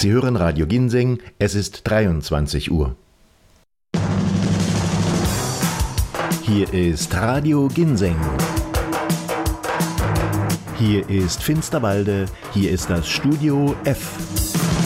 Sie hören Radio Ginseng, es ist 23 Uhr. Hier ist Radio Ginseng. Hier ist Finsterwalde, hier ist das Studio F.